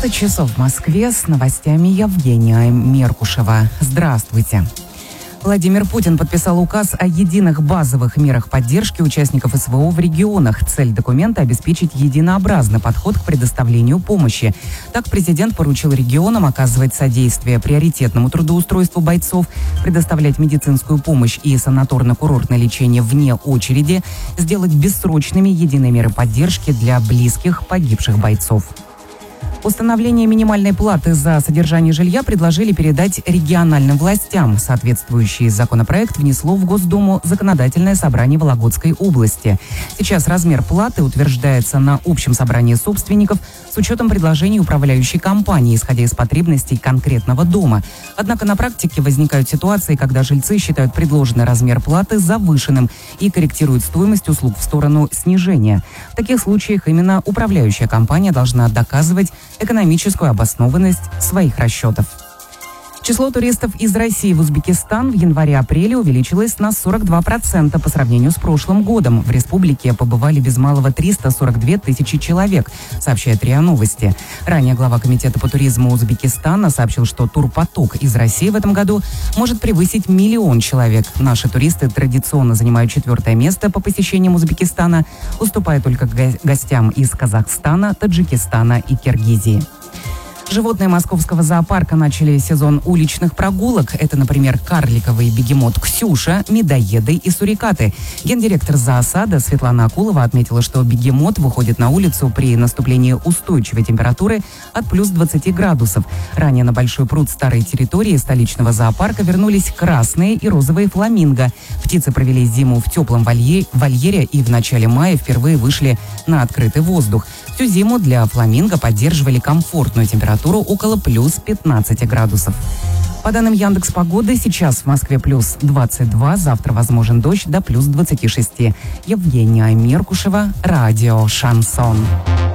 12 часов в Москве, с новостями Евгения Меркушева. Здравствуйте. Владимир Путин подписал указ о единых базовых мерах поддержки участников СВО в регионах. Цель документа – обеспечить единообразный подход к предоставлению помощи. Так президент поручил регионам оказывать содействие приоритетному трудоустройству бойцов, предоставлять медицинскую помощь и санаторно-курортное лечение вне очереди, сделать бессрочными единые меры поддержки для близких погибших бойцов. Установление минимальной платы за содержание жилья предложили передать региональным властям. Соответствующий законопроект внесло в Госдуму Законодательное собрание Вологодской области. Сейчас размер платы утверждается на общем собрании собственников с учетом предложений управляющей компании, исходя из потребностей конкретного дома. Однако на практике возникают ситуации, когда жильцы считают предложенный размер платы завышенным и корректируют стоимость услуг в сторону снижения. В таких случаях именно управляющая компания должна доказывать экономическую обоснованность своих расчетов. Число туристов из России в Узбекистан в январе-апреле увеличилось на 42% по сравнению с прошлым годом. В республике побывали без малого 342 тысячи человек, сообщает РИА Новости. Ранее глава комитета по туризму Узбекистана сообщил, что турпоток из России в этом году может превысить 1 миллион человек. Наши туристы традиционно занимают 4-е место по посещениям Узбекистана, уступая только гостям из Казахстана, Таджикистана и Киргизии. Животные московского зоопарка начали сезон уличных прогулок. Это, например, карликовый бегемот Ксюша, медоеды и сурикаты. Гендиректор зоосада Светлана Акулова отметила, что бегемот выходит на улицу при наступлении устойчивой температуры от плюс 20 градусов. Ранее на большой пруд старой территории столичного зоопарка вернулись красные и розовые фламинго. Птицы провели зиму в теплом вольере и в начале мая впервые вышли на открытый воздух. Всю зиму для фламинго поддерживали комфортную температуру около плюс 15 градусов. По данным Яндекс.Погоды, сейчас в Москве плюс 22, завтра возможен дождь до плюс 26. Евгения Меркушева, радио «Шансон».